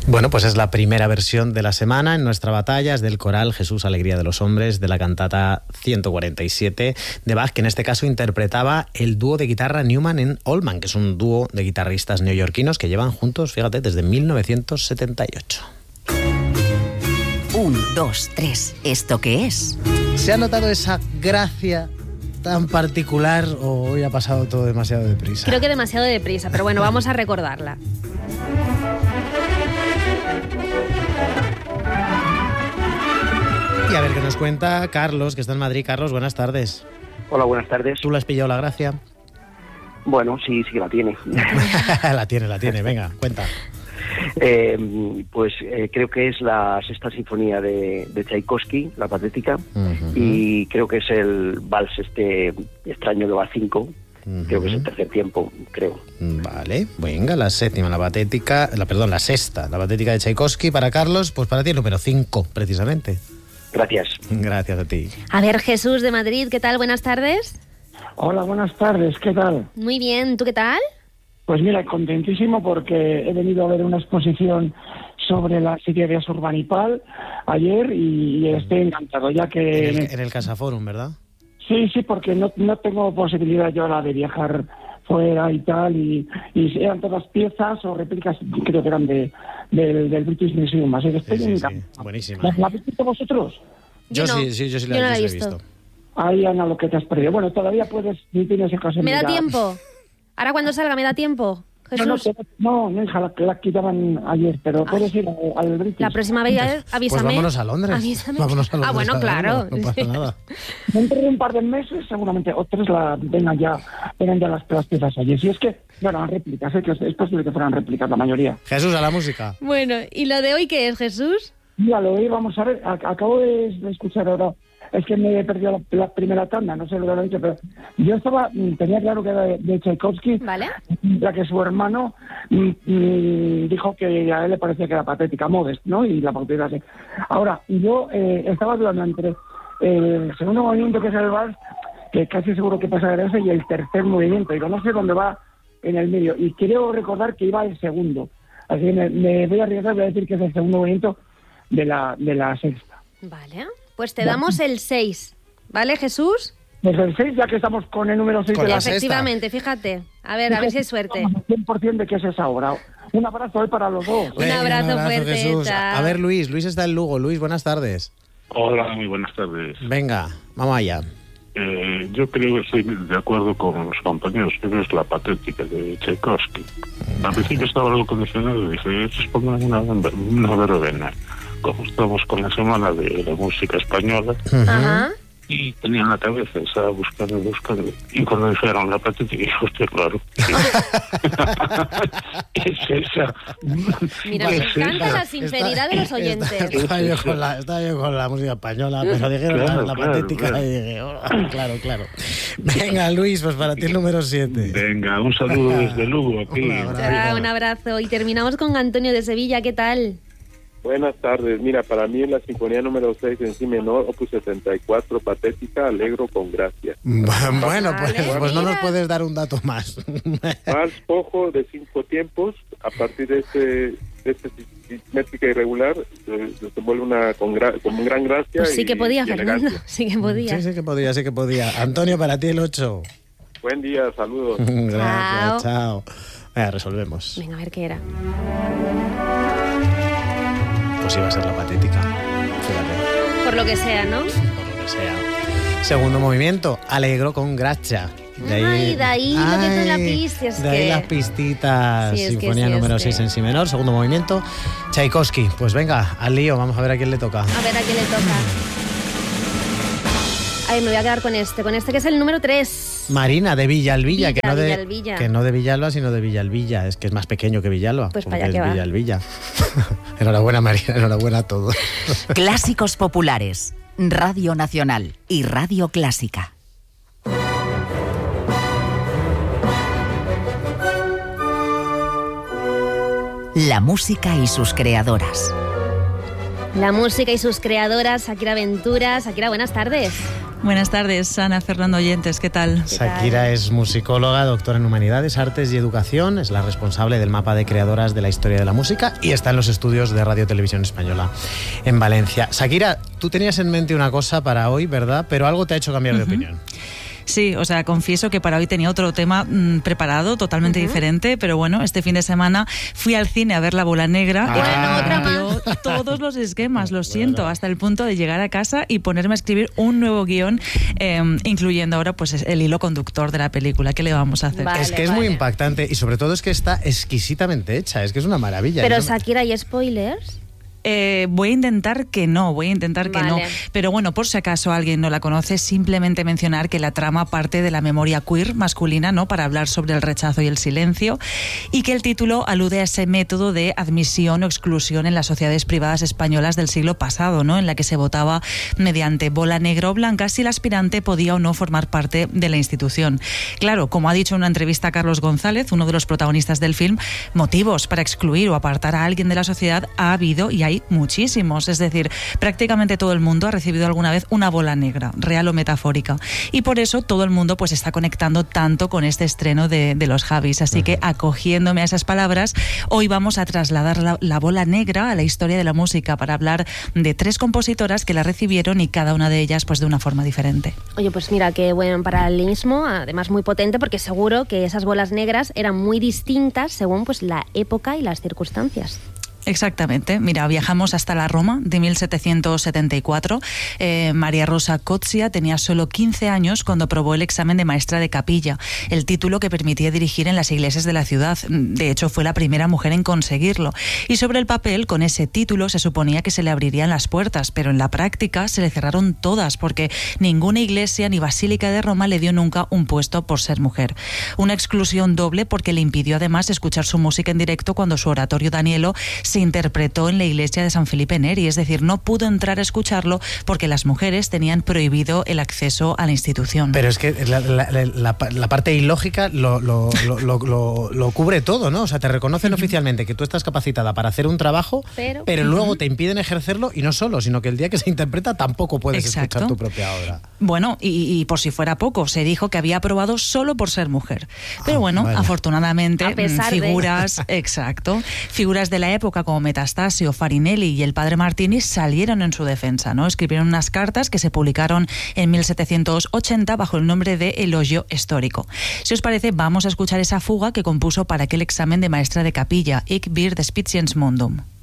Bueno, pues es la primera versión de la semana en nuestra batalla, es del coral Jesús, Alegría de los Hombres, de la cantata 147 de Bach, que en este caso interpretaba el dúo de guitarra Newman and Oldham, que es un dúo de guitarristas neoyorquinos que llevan juntos, fíjate, desde 1978. 1, 2, 3, ¿esto qué es? ¿Se ha notado esa gracia tan particular o hoy ha pasado todo demasiado deprisa? Creo que demasiado deprisa, pero bueno, vamos a recordarla. Y a ver qué nos cuenta Carlos, que está en Madrid. Carlos, buenas tardes. Hola, buenas tardes. ¿Tú le has pillado la gracia? Bueno, sí que la tiene. La tiene, venga, cuenta. Creo que es la sexta sinfonía de Tchaikovsky, la Patética, y creo que es el vals extraño de va 5, creo que es el tercer tiempo, creo. Vale, venga, la sexta, la Patética de Tchaikovsky para Carlos, pues para ti el número 5, precisamente. Gracias. Gracias a ti. A ver, Jesús de Madrid, ¿qué tal? Buenas tardes. Hola, buenas tardes, ¿qué tal? Muy bien, ¿tú qué tal? Pues mira, contentísimo porque he venido a ver una exposición sobre la psiquiatría urbanipal ayer y estoy encantado, ya que... En el Casaforum, ¿verdad? Sí, porque no tengo posibilidad yo ahora de viajar fuera y tal, y eran todas piezas o réplicas, creo que eran del British Museum, así que estoy encantado. Sí, buenísima. ¿La habéis visto vosotros? Yo sí la he visto. Ay, Ana, lo que te has perdido. Bueno, todavía puedes, si tienes el caso. ¿Me da tiempo? Ahora cuando salga, ¿me da tiempo, Jesús? No, hija, la quitaban ayer, pero puedes ir al British. La próxima vez avísame. Pues vámonos a Londres. Avísame. Vámonos a Londres. Bueno, claro. No pasa nada. Dentro de un par de meses, seguramente, o 3 vengan ya las piezas allí. Si es que no eran réplicas, que es posible que fueran réplicas la mayoría. Jesús, a la música. Bueno, ¿y lo de hoy qué es, Jesús? Mira, lo de hoy vamos a ver, acabo de escuchar ahora. Es que me he perdido la primera tanda, no sé lo que lo he dicho, pero yo tenía claro que era de Tchaikovsky, ¿vale? La que su hermano dijo que a él le parecía que era patética, Modest, ¿no? Y la patética así. Ahora, yo estaba hablando entre el segundo movimiento, que es el vals, que casi seguro que pasa de ese, y el tercer movimiento, y no sé dónde va en el medio, y quiero recordar que iba el segundo, así que me voy a arriesgar, voy a decir que es el segundo movimiento de la sexta. Vale. Pues te damos el 6, ¿vale, Jesús? Pues el 6, ya que estamos con el número 6 de la sexta. Efectivamente, fíjate. A ver si hay suerte. 100% de que es esa obra. Un abrazo hoy para los dos. Un abrazo fuerte. Jesús. A ver, Luis está en Lugo. Luis, buenas tardes. Hola, muy buenas tardes. Venga, vamos allá. Yo creo que estoy de acuerdo con los compañeros, que es la Patética de Tchaikovsky. Al principio estaba algo condicionado y dije, estos pongan una verbena. Como estamos con la semana de la música española, y tenía en la cabeza, estaba buscando, y cuando dijeron la Patética, dije, hostia, claro. Es esa. Mira, me encanta la sinceridad de los oyentes. Estaba yo con la música española, pero dijeron la Patética, y dije, claro. Venga, Luis, pues para ti el número 7. Venga, un saludo desde Lugo, aquí. Un abrazo. Y terminamos con Antonio de Sevilla, ¿qué tal? Buenas tardes. Mira, para mí es la sinfonía número 6 en si menor, opus 74, Patética, Allegro con gracia. Bueno, pues no nos puedes dar un dato más. Vals Pojo de 5 tiempos, a partir de este métrica irregular, se vuelve con gran gracia. Pues sí que podía, Fernando, sí que podía. Sí que podía. Antonio, para ti el 8. Buen día, saludos. Gracias, chao. Venga, resolvemos. Venga, a ver qué era. Pues iba a ser la Patética, fíjate. Por lo que sea, ¿no? Por lo que sea. Segundo movimiento, Allegro con gracia. De ahí lo que tú la pistas. De ahí las pistitas. Sí, Sinfonía número 6 en si menor, segundo movimiento, Tchaikovsky. Pues venga, al lío, vamos a ver a quién le toca. Ay, me voy a quedar con este que es el número 3. Marina, de Villalbilla, que no de Villalba, sino de Villalbilla. Es que es más pequeño que Villalba. Pues para allá que va. Villalbilla. Enhorabuena, Marina, enhorabuena a todos. Clásicos populares, Radio Nacional y Radio Clásica. La música y sus creadoras. La música y sus creadoras, Shakira Ventura. Shakira, buenas tardes. Buenas tardes, Ana, Fernando, oyentes, ¿qué tal? Shakira es musicóloga, doctora en Humanidades, Artes y Educación, es la responsable del mapa de creadoras de la historia de la música y está en los estudios de Radio Televisión Española en Valencia. Shakira, tú tenías en mente una cosa para hoy, ¿verdad? Pero algo te ha hecho cambiar de opinión. Sí, o sea, confieso que para hoy tenía otro tema preparado, totalmente diferente, pero bueno, este fin de semana fui al cine a ver La Bola Negra y me cambió todos los esquemas, lo siento, hasta el punto de llegar a casa y ponerme a escribir un nuevo guión, incluyendo ahora pues el hilo conductor de la película. ¿Qué le vamos a hacer? Vale, es que es muy impactante y sobre todo es que está exquisitamente hecha, es que es una maravilla. Pero Shakira, ¿hay spoilers? Voy a intentar que no, pero bueno, por si acaso alguien no la conoce, simplemente mencionar que la trama parte de la memoria queer masculina, ¿no?, para hablar sobre el rechazo y el silencio, y que el título alude a ese método de admisión o exclusión en las sociedades privadas españolas del siglo pasado, ¿no?, en la que se votaba mediante bola negra o blanca si el aspirante podía o no formar parte de la institución. Claro, como ha dicho en una entrevista a Carlos González, uno de los protagonistas del film, motivos para excluir o apartar a alguien de la sociedad ha habido y hay muchísimos, es decir, prácticamente todo el mundo ha recibido alguna vez una bola negra, real o metafórica, y por eso todo el mundo pues está conectando tanto con este estreno de los Javis, así que acogiéndome a esas palabras, hoy vamos a trasladar la bola negra a la historia de la música para hablar de 3 compositoras que la recibieron y cada una de ellas pues de una forma diferente. Oye, pues mira, qué buen paralelismo, además muy potente, porque seguro que esas bolas negras eran muy distintas según pues la época y las circunstancias. Exactamente. Mira, viajamos hasta la Roma de 1774. María Rosa Cotzia tenía solo 15 años cuando aprobó el examen de maestra de capilla, el título que permitía dirigir en las iglesias de la ciudad. De hecho, fue la primera mujer en conseguirlo. Y sobre el papel, con ese título se suponía que se le abrirían las puertas, pero en la práctica se le cerraron todas, porque ninguna iglesia ni basílica de Roma le dio nunca un puesto por ser mujer. Una exclusión doble porque le impidió además escuchar su música en directo cuando su oratorio Danielo se interpretó en la iglesia de San Felipe Neri, es decir, no pudo entrar a escucharlo porque las mujeres tenían prohibido el acceso a la institución. Pero es que la parte ilógica lo cubre todo, ¿no? O sea, te reconocen oficialmente que tú estás capacitada para hacer un trabajo, pero luego te impiden ejercerlo, y no solo, sino que el día que se interpreta tampoco puedes escuchar tu propia obra. Bueno, y por si fuera poco, se dijo que había aprobado solo por ser mujer. Pero bueno, afortunadamente, figuras de la época como Metastasio, Farinelli y el padre Martini salieron en su defensa, ¿no? Escribieron unas cartas que se publicaron en 1780 bajo el nombre de Elogio Histórico. Si os parece, vamos a escuchar esa fuga que compuso para aquel examen de maestra de capilla, Ich bir des Spitiens Mundum.